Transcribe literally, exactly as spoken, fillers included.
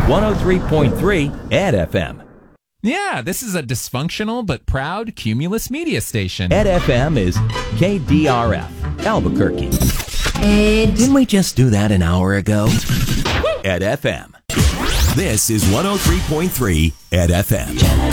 one oh three point three Ed F M. Yeah, this is a dysfunctional but proud Cumulus media station. Ed F M is K D R F, Albuquerque. Ed. Didn't we just do that an hour ago? Ed F M. This is one oh three point three Ed F M.